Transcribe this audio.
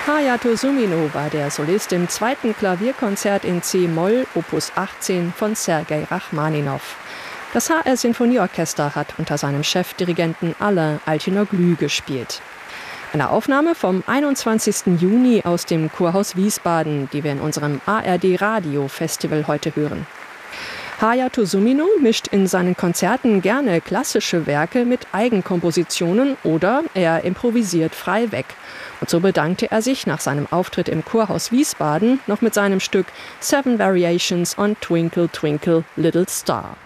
Hayato Sumino war der Solist im 2. Klavierkonzert in C-Moll, Opus 18 von Sergei Rachmaninow. Das HR-Sinfonieorchester hat unter seinem Chefdirigenten Alain Altinoglu gespielt. Eine Aufnahme vom 21. Juni aus dem Kurhaus Wiesbaden, die wir in unserem ARD-Radio-Festival heute hören. Hayato Sumino mischt in seinen Konzerten gerne klassische Werke mit Eigenkompositionen oder er improvisiert frei weg. Und so bedankte er sich nach seinem Auftritt im Kurhaus Wiesbaden noch mit seinem Stück Seven Variations on Twinkle Twinkle Little Star.